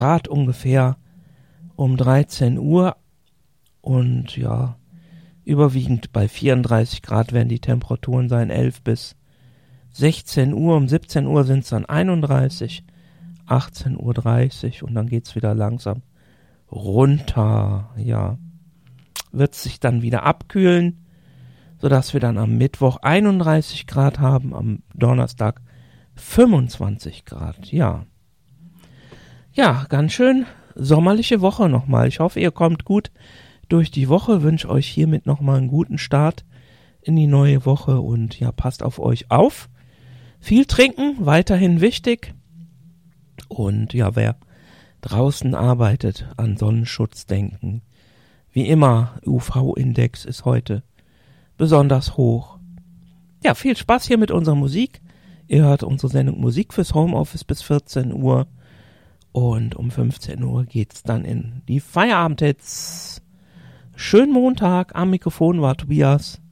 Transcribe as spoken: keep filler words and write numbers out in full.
Grad ungefähr um dreizehn Uhr und ja, überwiegend bei vierunddreißig Grad werden die Temperaturen sein, elf bis sechzehn Uhr. Um siebzehn Uhr sind es dann einunddreißig, achtzehn Uhr dreißig und dann geht's wieder langsam runter. Ja, wird sich dann wieder abkühlen, sodass wir dann am Mittwoch einunddreißig Grad haben, am Donnerstag fünfundzwanzig Grad. Ja, ja, ganz schön sommerliche Woche nochmal. Ich hoffe, ihr kommt gut durch die Woche. Wünsche euch hiermit nochmal einen guten Start in die neue Woche und ja, passt auf euch auf. Viel trinken, weiterhin wichtig. Und ja, wer draußen arbeitet, an Sonnenschutz denken. Wie immer, U V-Index ist heute besonders hoch. Ja, viel Spaß hier mit unserer Musik. Ihr hört unsere Sendung Musik fürs Homeoffice bis vierzehn Uhr. Und um fünfzehn Uhr geht's dann in die Feierabendhits. Schönen Montag, am Mikrofon war Tobias.